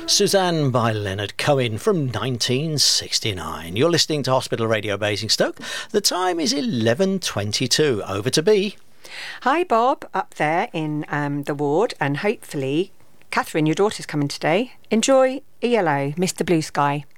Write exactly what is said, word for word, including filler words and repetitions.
Suzanne by Leonard Cohen from nineteen sixty-nine. You're listening to Hospital Radio Basingstoke. The time is eleven twenty-two. Over to B. Hi Bob, up there in um, the ward, and hopefully Catherine, your daughter's coming today. Enjoy E L O, Mister Blue Sky.